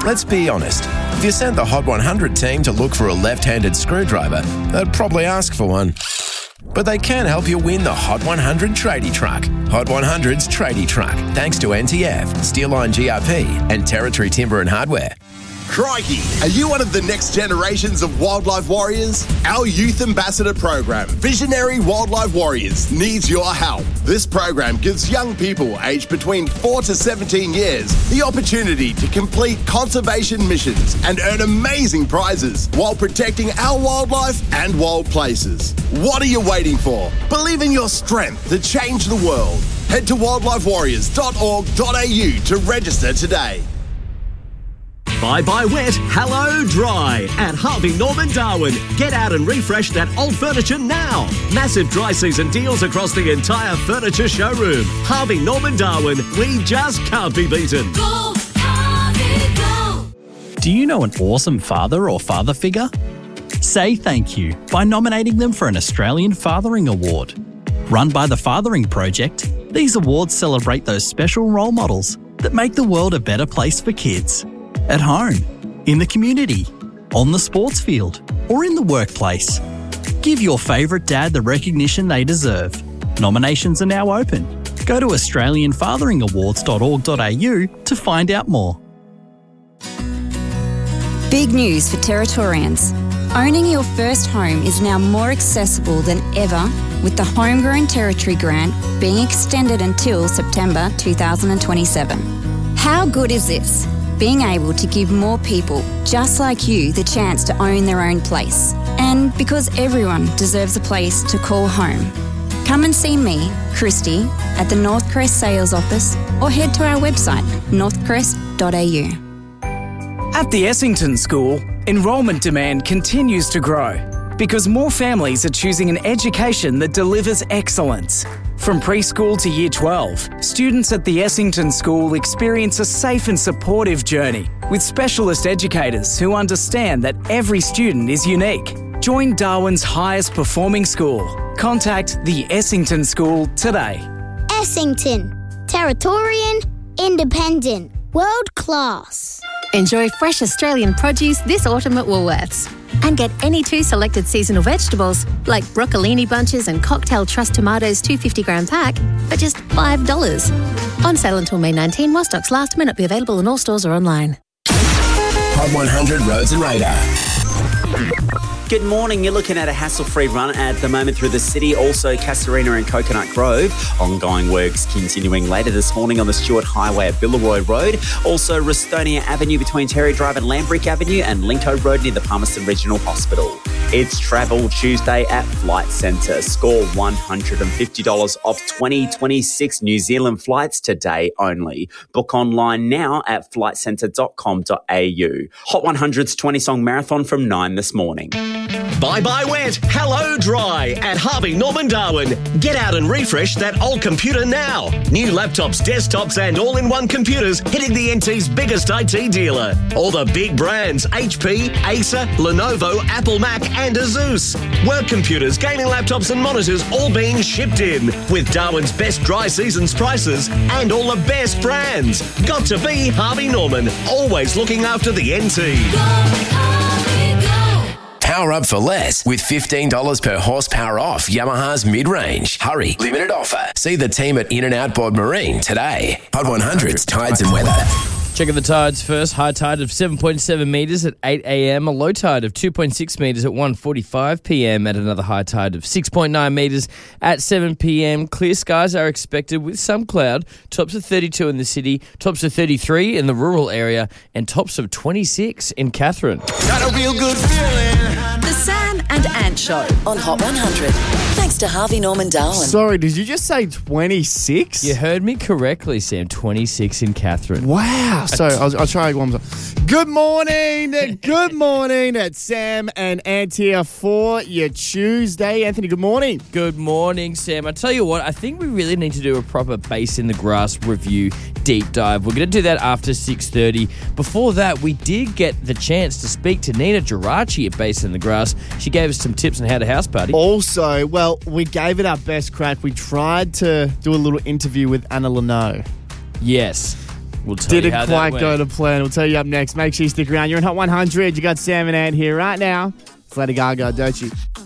Let's be honest. If you sent the Hot 100 team to look for a left-handed screwdriver, they'd probably ask for one. But they can help you win the Hot 100 Tradie Truck. Hot 100's Tradie Truck, thanks to NTF, Steelline GRP and Territory Timber and Hardware. Crikey, are you one of the next generations of wildlife warriors? Our Youth Ambassador program, Visionary Wildlife Warriors, needs your help. This program gives young people aged between 4 to 17 years the opportunity to complete conservation missions and earn amazing prizes while protecting our wildlife and wild places. What are you waiting for? Believe in your strength to change the world. Head to wildlifewarriors.org.au to register today. Bye-bye wet, hello dry at Harvey Norman Darwin. Get out and refresh that old furniture now. Massive dry season deals across the entire furniture showroom. Harvey Norman Darwin, we just can't be beaten. Go, Harvey, go! Do you know an awesome father or father figure? Say thank you by nominating them for an Australian Fathering Award. Run by the Fathering Project, these awards celebrate those special role models that make the world a better place for kids. At home, in the community, on the sports field, or in the workplace. Give your favourite dad the recognition they deserve. Nominations are now open. Go to australianfatheringawards.org.au to find out more. Big news for Territorians. Owning your first home is now more accessible than ever with the Homegrown Territory Grant being extended until September 2027. How good is this? Being able to give more people just like you the chance to own their own place. And because everyone deserves a place to call home. Come and see me, Christy, at the Northcrest Sales Office or head to our website, northcrest.au. At the Essington School, enrolment demand continues to grow because more families are choosing an education that delivers excellence. From preschool to year 12, students at the Essington School experience a safe and supportive journey with specialist educators who understand that every student is unique. Join Darwin's highest performing school. Contact the Essington School today. Essington. Territorian, independent, world class. Enjoy fresh Australian produce this autumn at Woolworths. And get any 2 selected seasonal vegetables, like broccolini bunches and cocktail trust tomatoes 250-gram pack, for just $5. On sale until May 19, while stocks last. May not be available in all stores or online. Hot 100 Roads and Radar. Good morning. You're looking at a hassle-free run at the moment through the city. Also, Casuarina and Coconut Grove. Ongoing works continuing later this morning on the Stuart Highway at Billaroy Road. Also, Restonia Avenue between Terry Drive and Lambrick Avenue, and Linco Road near the Palmerston Regional Hospital. It's Travel Tuesday at Flight Centre. Score $150 off 2026 New Zealand flights today only. Book online now at flightcentre.com.au. Hot 100's 20-song marathon from 9 this morning. Bye-bye wet, hello dry at Harvey Norman Darwin. Get out and refresh that old computer now. New laptops, desktops and all-in-one computers hitting the NT's biggest IT dealer. All the big brands, HP, Acer, Lenovo, Apple Mac and Asus. Work computers, gaming laptops and monitors all being shipped in with Darwin's best dry seasons prices and all the best brands. Got to be Harvey Norman, always looking after the NT. Power up for less with $15 per horsepower off Yamaha's mid-range. Hurry, limited offer. See the team at In-N-Out Bod Marine today. Hot 100's Tides and Weather. Checking the tides first. High tide of 7.7 metres at 8 a.m. A low tide of 2.6 metres at 1:45 p.m. At another high tide of 6.9 metres at 7 p.m. Clear skies are expected with some cloud. Tops of 32 in the city, tops of 33 in the rural area, and tops of 26 in Katherine. Got a real good feeling. The Sam and Ant Show on Hot 100. Thanks to Harvey Norman Darwin. Sorry, did you just say 26? You heard me correctly, Sam. 26 in Katherine. Wow. Sorry, I'll try one more time. Good morning. Good morning. It's Sam and Ant here for your Tuesday. Anthony, good morning. Good morning, Sam. I tell you what, I think we really need to do a proper Base in the Grass review deep dive. We're going to do that after 6:30. Before that, we did get the chance to speak to Nina Geraci at Base in the Grass. She gave us some tips on how to house party. Also, well, we gave it our best crack. We tried to do a little interview with Anna Leno. Yes. We'll tell you Didn't how quite that go went. to plan. We'll tell you up next. Make sure you stick around. You're in Hot 100. You got Sam and Ant here right now. It's Lady Gaga, don't you?